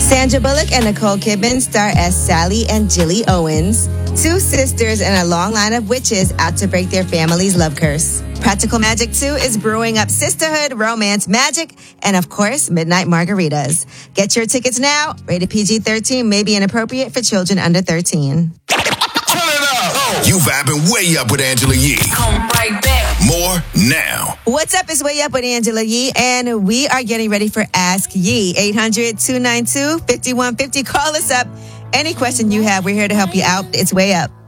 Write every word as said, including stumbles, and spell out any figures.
Sandra Bullock and Nicole Kidman star as Sally and Jilly Owens, two sisters in a long line of witches out to break their family's love curse. Practical Magic two is brewing up sisterhood, romance, magic, and of course, midnight margaritas. Get your tickets now. Rated P G thirteen may be inappropriate for children under thirteen. Turn it up. You vibing way up with Angela Yee. Come right back. More now. What's up? It's Way Up with Angela Yee, and we are getting ready for Ask Yee. eight hundred, two nine two, five one five zero. Call us up. Any question you have, we're here to help you out. It's Way Up.